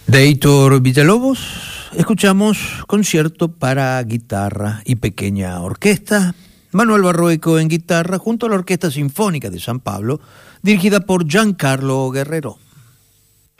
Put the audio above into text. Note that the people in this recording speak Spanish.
De Heitor Villalobos escuchamos concierto para guitarra y pequeña orquesta. Manuel Barroeco en guitarra junto a la Orquesta Sinfónica de San Pablo, dirigida por Giancarlo Guerrero.